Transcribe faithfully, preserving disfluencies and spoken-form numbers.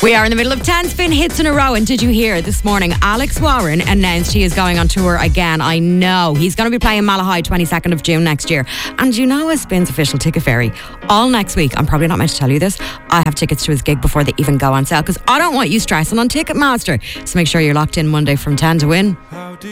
We are in the middle of ten spin hits in a row, and did you hear this morning Alex Warren announced he is going on tour again? I know. He's going to be playing Malahide twenty-second of June next year. And you know, a Spin's official ticket fairy all next week. I'm probably not meant to tell you this. I have tickets to his gig before they even go on sale because I don't want you stressing on Ticketmaster. So make sure you're locked in Monday from ten to win.